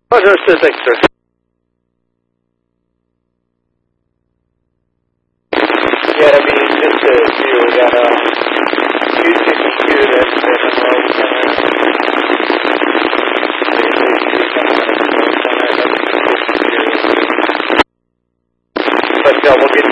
Roger, thanks, sir. Yeah, I mean, just to view that, 262, that's but we'll get